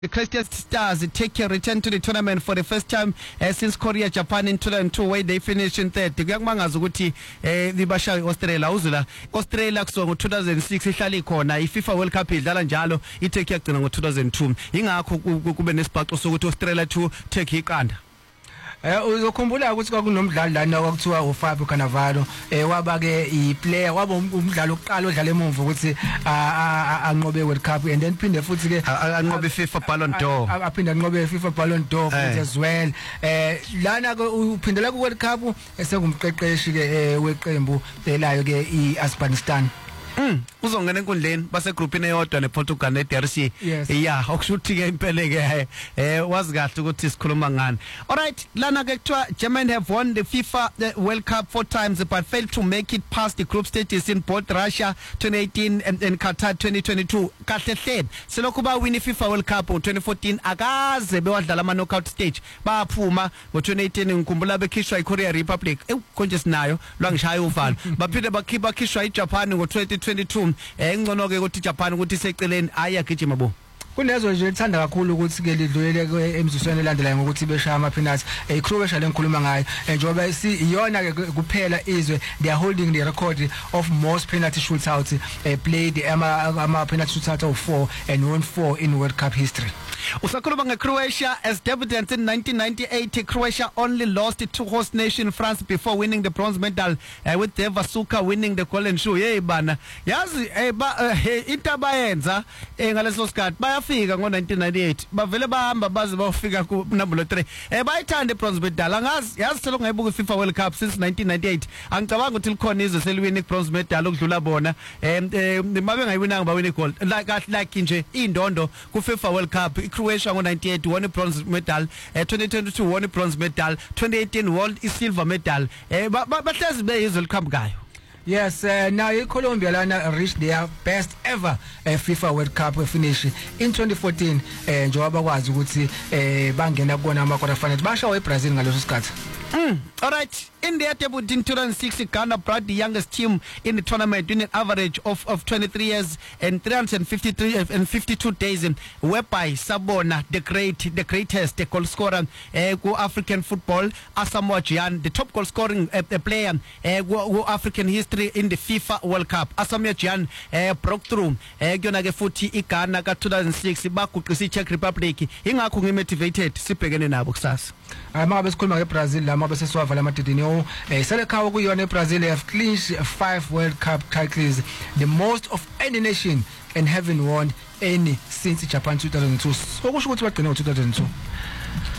The Christian Stars take a return to the tournament for the first time since Korea Japan in 2002 where they finished in third. Kuyakumangaza ukuthi libasha Australia uzula Australia kusuka ngo2006 ihlala ikhona iFIFA World Cup idlala njalo iTurkey yagcina ngo2002 ingakho kube nesibhaxo sokuthi Australia 2 Turkey iqanda. Uzokhumbula ukuthi kwakunomdlali lana kwakuthiwa uFabio Cannavaro waba ke iplayer waba umdlalo oqala odlala emuva ukuthi anqobe World Cup and then phinde futhi ke anqobe FIFA Ballon d'Or aphinda anqobe FIFA Ballon d'Or futhi as well lana ke uphindela ku World Cup esengumqeqeshi ke weqembu layo ke iAfghanistan. Uzongena enkundleni base groupini eyodwa nePortugal neDRC yeah okushuthi ke impela ke wazi kahle ukuthi sikhuluma ngani. Alright, lana ke kuthiwa Germany have won the FIFA World Cup 4 times but failed to make it past the group stages in both Russia 2018 and Qatar 2022. Kahle hled selokhu ba win FIFA World Cup ngo2014 akaze bewadlala ama knockout stage baphuma ngo2018 ngikhumbula bekhishwa iKorea Republic konje sinayo lwangishaya uvalo baphinde bakhishwa iJapan ngo2022 engcono ke ukuthi Japan ukuthi seceleni ayagijima bo kunezo nje ethanda kakhulu ukuthi ke lidlulele emzusweni elandelayo ngokuthi beshaya ama penalties iCroatia lenkhuluma ngayo njengoba iyona ke kuphela izwe they are holding the record of most penalty shootouts played ama penalty shootouts of 4 and won 4 in World Cup history. Usakhuluma ngeCroatia as debutants in 1998 Croatia only lost to host nation France before winning the bronze medal with Deva Suka winning the golden shoe. Hey bana yazi intabayenza ngaleso sikhathi bayafika ngo1998 bavele bahamba baze bafika ku number 3 bayithanda bronze medal angazi yazi selokhu ngayibuka iFIFA World Cup since 1998 angicabanga ukuthi likhona izwe seliwina bronze medal okudlula bona mabe ngayiwinanga bawina gold like nje indondo ku FIFA World Cup Croatia ngo98 won a bronze medal 2022 won a bronze medal 2018 won a silver medal bahlezi beyizwe likhambekayo. Yes, now Colombia lana reached their best ever FIFA World Cup finish in 2014 njengoba kwazi ukuthi bangena kona ama quarter finals bashawa eBrazil ngaleso sikhathi. Alright, India debuted in 2006. Ghana brought the youngest team in the tournament with an average of 23 years and 352 days, whereby Sabona, the greatest goal scorer African football, Asamoah Gyan, the top goal scoring player African history in the FIFA World Cup. Asamoah Gyan broke through Gyonage futhi iGhana ka 2006 baguqisa iCzech Republic ingakho ngimotivated sibhekene nabo kusasa. Manje sikhuluma ngeBrazil lama bese siwavala amadidini selekhawo kuyona eBrazil have clinched 5 World Cup titles, the most of any nation, and haven't won any since Japan 2002. Okusho ukuthi bagcina ngo2002.